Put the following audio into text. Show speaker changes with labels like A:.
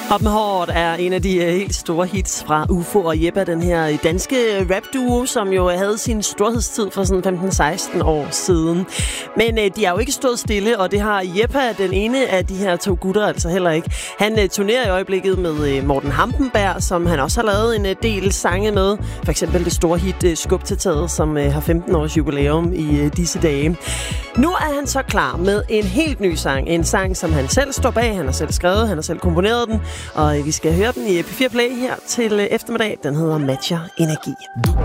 A: Op med håret er en af de helt store hits fra UFO og Jeppe, den her danske rap-duo, som jo havde sin storhedstid for sådan 15-16 år siden. Men de har jo ikke stået stille, og det har Jeppe, den ene af de her to gutter, altså heller ikke. Han turnerer i øjeblikket med Morten Hampenberg, som han også har lavet en del sange med. For eksempel det store hit Skub til taget, som har 15 års jubilæum i disse dage. Nu er han så klar med en helt ny sang. En sang, som han selv står bag. Han har selv skrevet, han har selv komponeret den. Og vi skal høre den i P4 Play her til eftermiddag. Den hedder Matcher Energi.
B: Du